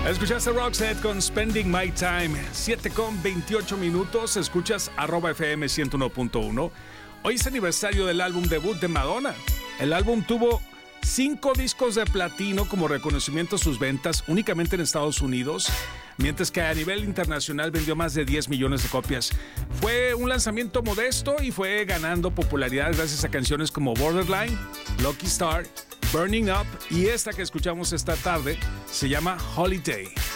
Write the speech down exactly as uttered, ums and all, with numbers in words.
Escuchaste Roxette con Spending My Time, siete con veintiocho minutos. Escuchas arroba F M ciento uno punto uno. Hoy es aniversario del álbum debut de Madonna. El álbum tuvo cinco discos de platino como reconocimiento a sus ventas únicamente en Estados Unidos, mientras que a nivel internacional vendió más de diez millones de copias. Fue un lanzamiento modesto y fue ganando popularidad gracias a canciones como Borderline, Lucky Star, Burning Up y esta que escuchamos esta tarde se llama Holiday.